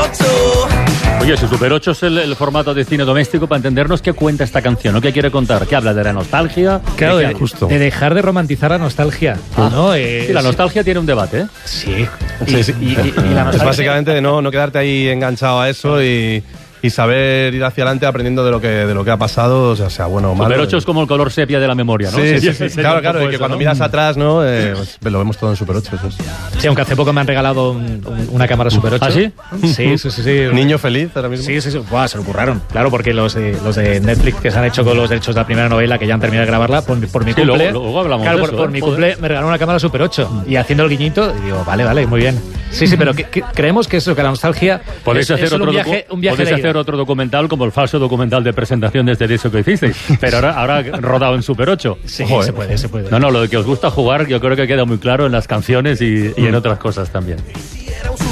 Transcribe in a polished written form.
Oye, si Super 8 es el formato de cine doméstico, para entendernos, ¿qué cuenta esta canción? ¿No? ¿Qué quiere contar? ¿Qué habla de la nostalgia? Claro, de dejar de romantizar la nostalgia, ¿no? Sí, la nostalgia tiene un debate, ¿eh? Sí. Y la nostalgia... Es básicamente de no quedarte ahí enganchado a eso y saber ir hacia adelante aprendiendo de lo que ha pasado, o sea bueno o malo. Super 8 es como el color sepia de la memoria, ¿no? Sí, Sería claro, y que eso, cuando ¿no? miras atrás, ¿no? Pues lo vemos todo en Super 8. Eso es. Sí, aunque hace poco me han regalado una cámara Super 8. ¿Ah, sí? Sí. Niño feliz ahora mismo. Sí. Buah, se lo curraron. Claro, porque los de Netflix que se han hecho con los derechos de la primera novela, que ya han terminado de grabarla, por mi cumple. Luego hablamos claro, de eso, por mi cumple me regalaron una cámara Super 8. Y haciendo el guiñito, y digo, vale, muy bien. Sí, pero creemos que eso, que la nostalgia Podéis hacer un viaje podéis de hacer ida. otro documental como el falso documental de presentación de este disco que hicisteis, pero ahora rodado en Super 8. Sí, Ojo, se puede. No, lo de que os gusta jugar yo creo que queda muy claro en las canciones y en otras cosas también.